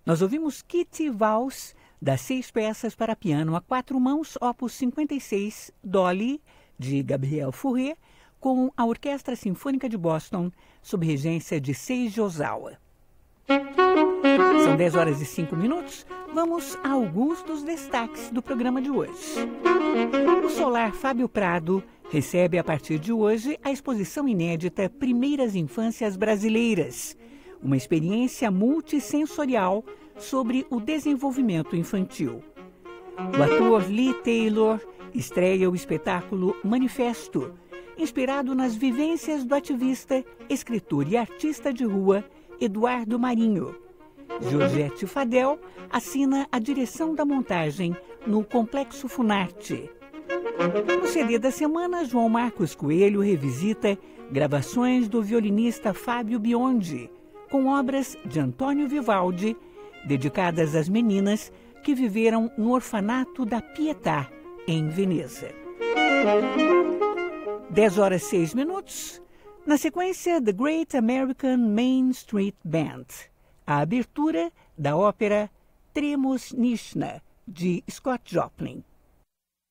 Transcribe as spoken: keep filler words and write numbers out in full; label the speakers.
Speaker 1: Nós ouvimos Kitty Vals, das seis peças para piano a quatro mãos, opus cinquenta e seis, Dolly, de Gabriel Fauré, com a Orquestra Sinfônica de Boston, sob regência de Seiji Ozawa. São dez horas e cinco minutos. Vamos a alguns dos destaques do programa de hoje. O Solar Fábio Prado recebe a partir de hoje a exposição inédita Primeiras Infâncias Brasileiras, uma experiência multissensorial sobre o desenvolvimento infantil. O ator Lee Taylor estreia o espetáculo Manifesto, inspirado nas vivências do ativista, escritor e artista de rua Eduardo Marinho. Georgette Fadel assina a direção da montagem no Complexo Funarte. No C D da semana, João Marcos Coelho revisita gravações do violinista Fábio Biondi, com obras de Antônio Vivaldi, dedicadas às meninas que viveram no orfanato da Pietà, em Veneza. dez horas e seis minutos. Na sequência, The Great American Main Street Band, a abertura da ópera Tremus Nishna, de Scott Joplin.